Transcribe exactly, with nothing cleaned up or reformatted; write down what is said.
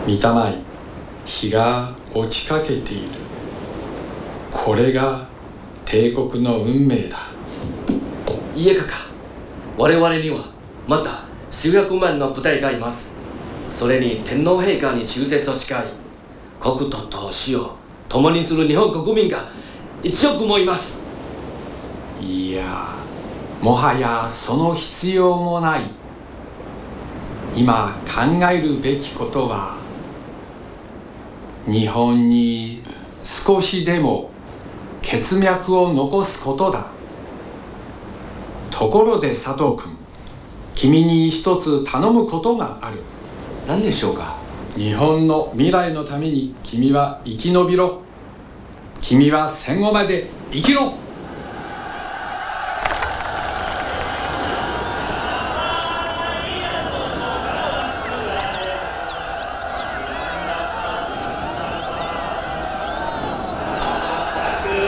満たない日が落ちかけている。これが帝国の運命だ。 いえかか、我々にはまた数百万の部隊がいます。それに天皇陛下に忠誠を誓い、国とと死を共にする日本国民が一億もいます。 いや、もはやその必要もない。今考えるべきことは、日本に少しでも血脈を残すことだ。ところで佐藤君、君に一つ頼むことがある。 何でしょうか。 日本の未来のために君は生き延びろ。君は戦後まで生きろ。